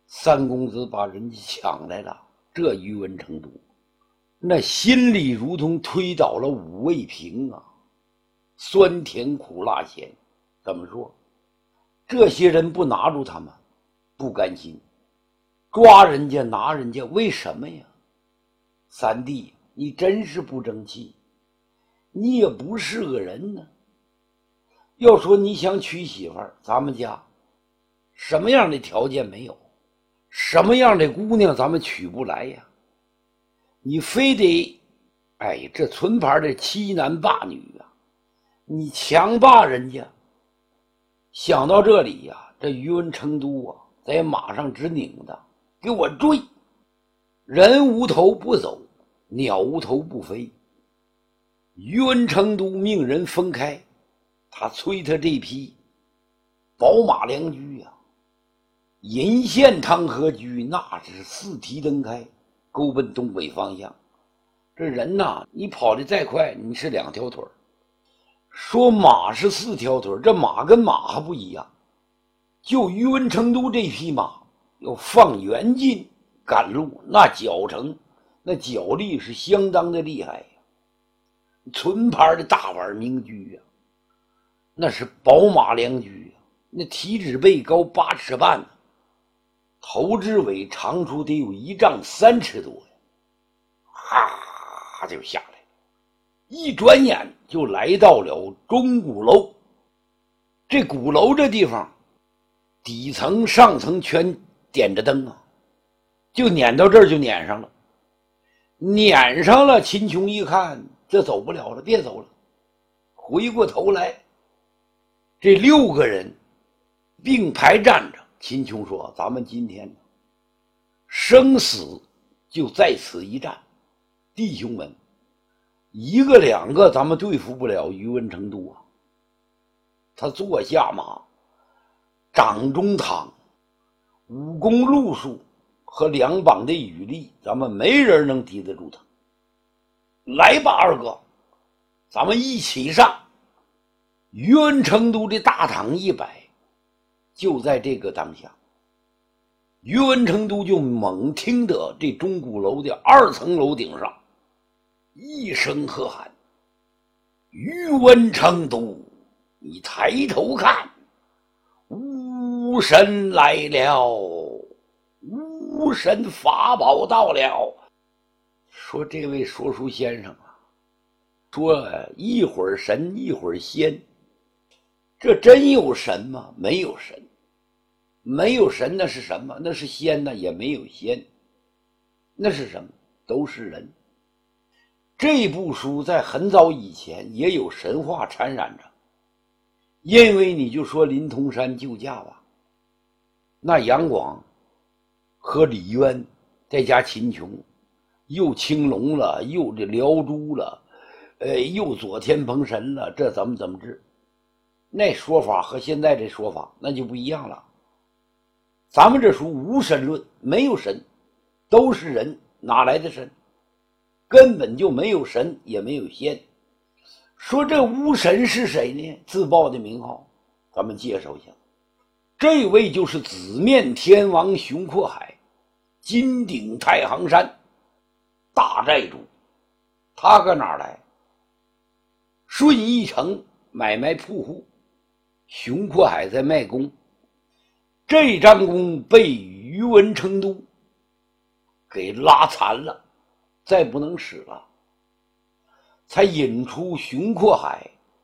三公子把人家抢来了，这宇文成都那心里如同推倒了五味瓶啊，酸甜苦辣咸。怎么说？这些人不拿住他们，不甘心，抓人家拿人家，为什么呀？三弟，你真是不争气，你也不是个人呢。要说你想娶媳妇儿，咱们家什么样的条件没有，什么样的姑娘咱们娶不来呀？你非得这村牌的欺男霸女啊，你强霸人家。想到这里呀，这宇文成都啊，在马上直拧的，给我追！人无头不走，鸟无头不飞。宇文成都命人分开，他催他这匹宝马良驹呀，银线汤河驹那是四蹄蹬开，勾奔东北方向。这人呐，你跑得再快，你是两条腿。说马是四条腿，这马跟马还不一样。就宇文成都这匹马要放远近赶路，那脚程那脚力是相当的厉害呀。纯牌的大碗名驹呀，那是宝马良驹呀，那体脂背高8尺半，头至尾长处得有1丈3尺多呀，哈就下来了。一转眼就来到了钟鼓楼。这鼓楼这地方底层上层全点着灯啊，就撵到这儿就撵上了。撵上了，秦琼一看这走不了了，别走了。回过头来，这6个人并排站着。秦琼说，咱们今天生死就在此一战，弟兄们，一个两个咱们对付不了宇文成都啊。他坐下马，掌中躺，武功路数和2膀的羽力，咱们没人能敌得住他。来吧，二哥，咱们一起上。宇文成都的大躺一摆，就在这个当下，宇文成都就猛听得这钟鼓楼的2层楼顶上一声喝喊：宇文成都，你抬头看，巫神来了，巫神法宝到了。说这位说书先生啊，说一会儿神一会儿仙，这真有神吗？没有神。没有神那是什么？那是仙呢？也没有仙。那是什么？都是人。这部书在很早以前也有神话掺染着。因为你就说林通山救驾吧，那杨广和李渊再加秦琼，又青龙了，又这辽珠了，又左天蓬神了，这怎么治？那说法和现在这说法那就不一样了。咱们这书无神论，没有神，都是人，哪来的神？根本就没有神，也没有仙。说这巫神是谁呢？自报的名号，咱们介绍一下。这位就是紫面天王熊阔海，金顶太行山大寨主。他搁哪儿来？顺义城买卖铺户，熊阔海在卖弓。这张弓被宇文成都给拉残了，再不能使了，才引出熊阔海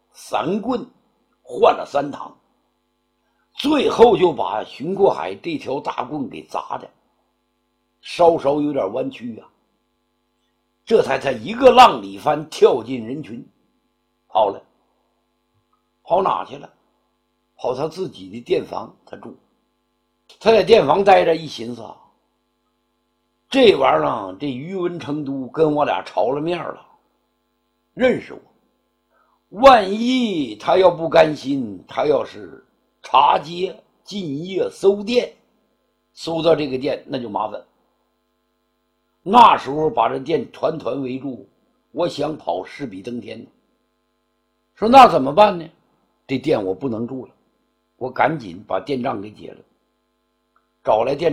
3棍换了3堂，最后就把熊阔海这条大棍给砸的稍稍有点弯曲啊，这才他一个浪里翻跳进人群跑了。跑哪去了？跑他自己的店房他住。他在店房待着，一寻思啊，这玩意儿啊，这宇文成都跟我俩朝了面了，认识我。万一他要不甘心，他要是查街进夜搜店，搜到这个店那就麻烦。那时候把这店团团围住，我想跑势比登天。说那怎么办呢？这店我不能住了，我赶紧把店账给解了，找来店